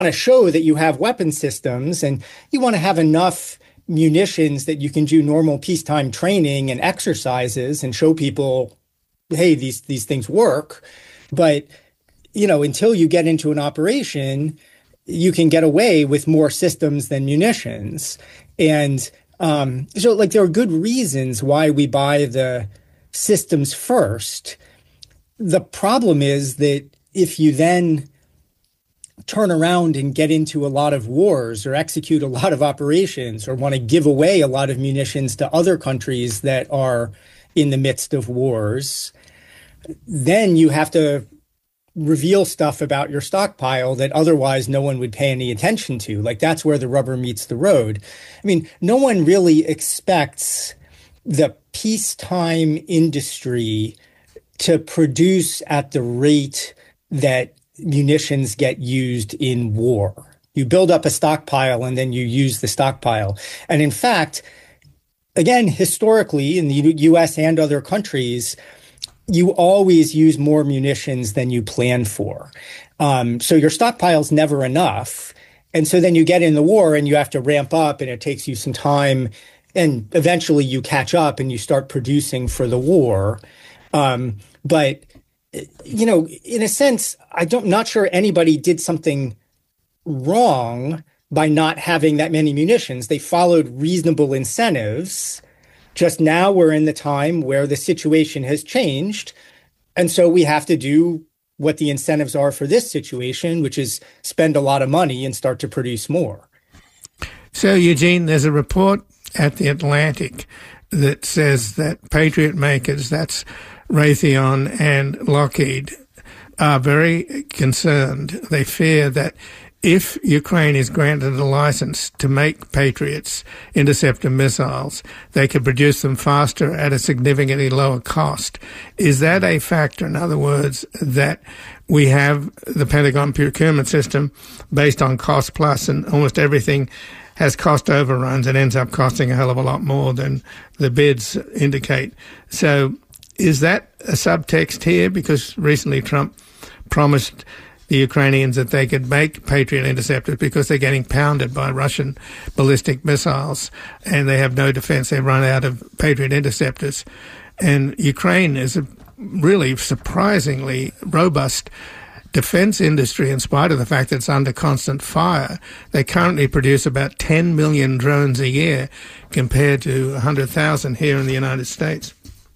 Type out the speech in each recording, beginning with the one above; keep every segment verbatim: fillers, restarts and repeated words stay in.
to show that you have weapon systems, and you want to have enough munitions that you can do normal peacetime training and exercises and show people, hey, these these things work. But, you know, until you get into an operation, you can get away with more systems than munitions. And um, so, like, there are good reasons why we buy the systems first. The problem is that if you then turn around and get into a lot of wars or execute a lot of operations or want to give away a lot of munitions to other countries that are in the midst of wars, then you have to reveal stuff about your stockpile that otherwise no one would pay any attention to. Like, that's where the rubber meets the road. I mean, no one really expects the peacetime industry to produce at the rate that munitions get used in war. You build up a stockpile and then you use the stockpile. And in fact, again, historically, in the U S and other countries, you always use more munitions than you plan for. Um, so your stockpile's never enough. And so then you get in the war and you have to ramp up, and it takes you some time. And eventually you catch up and you start producing for the war. Um, but you know, in a sense, I don't, not sure anybody did something wrong by not having that many munitions. They followed reasonable incentives. Just now we're in the time where the situation has changed. And so we have to do what the incentives are for this situation, which is spend a lot of money and start to produce more. So, Eugene, there's a report at The Atlantic that says that Patriot makers, that's Raytheon and Lockheed, are very concerned. They fear that if Ukraine is granted a license to make Patriots interceptor missiles, they could produce them faster at a significantly lower cost. Is that a factor? In other words, that we have the Pentagon procurement system based on cost plus, and almost everything has cost overruns and ends up costing a hell of a lot more than the bids indicate. So is that a subtext here? Because recently Trump promised the Ukrainians that they could make Patriot interceptors because they're getting pounded by Russian ballistic missiles and they have no defense. They've run out of Patriot interceptors. And Ukraine is a really surprisingly robust defense industry in spite of the fact that it's under constant fire. They currently produce about ten million drones a year compared to one hundred thousand here in the United States.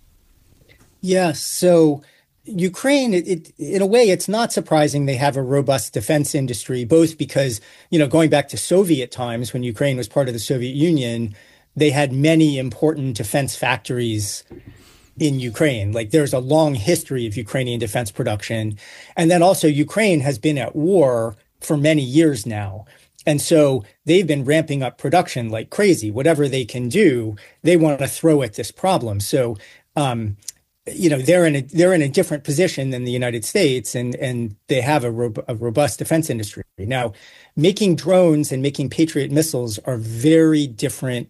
Yes. So Ukraine, it, it, in a way, it's not surprising they have a robust defense industry, both because, you know, going back to Soviet times when Ukraine was part of the Soviet Union, they had many important defense factories in Ukraine. Like, there's a long history of Ukrainian defense production. And then also Ukraine has been at war for many years now. And so they've been ramping up production like crazy. Whatever they can do, they want to throw at this problem. So, um, you know, they're in a they're in a different position than the United States, and and they have a, ro- a robust defense industry. Now, making drones and making Patriot missiles are very different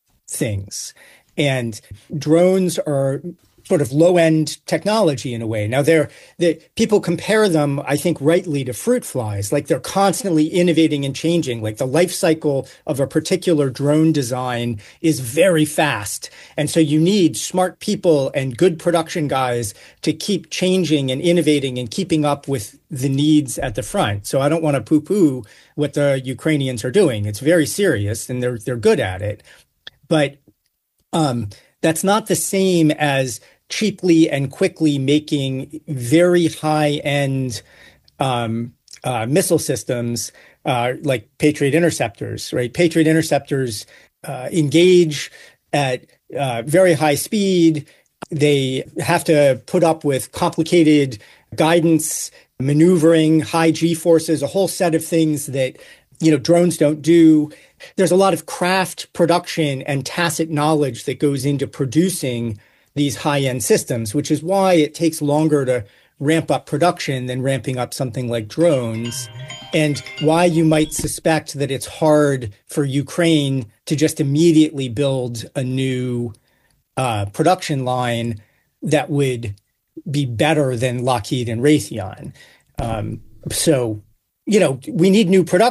things. And drones are sort of low-end technology in a way. Now, they're, they, people compare them, I think, rightly to fruit flies. Like, they're constantly innovating and changing. Like, the life cycle of a particular drone design is very fast. And so you need smart people and good production guys to keep changing and innovating and keeping up with the needs at the front. So I don't want to poo-poo what the Ukrainians are doing. It's very serious, and they're they're good at it. But um, that's not the same as cheaply and quickly making very high-end um, uh, missile systems uh, like Patriot interceptors, right? Patriot interceptors uh, engage at uh, very high speed. They have to put up with complicated guidance, maneuvering, high G-forces, a whole set of things that, you know, drones don't do. There's a lot of craft production and tacit knowledge that goes into producing these high-end systems, which is why it takes longer to ramp up production than ramping up something like drones, and why you might suspect that it's hard for Ukraine to just immediately build a new uh, production line that would be better than Lockheed and Raytheon. Um, so, you know, we need new production.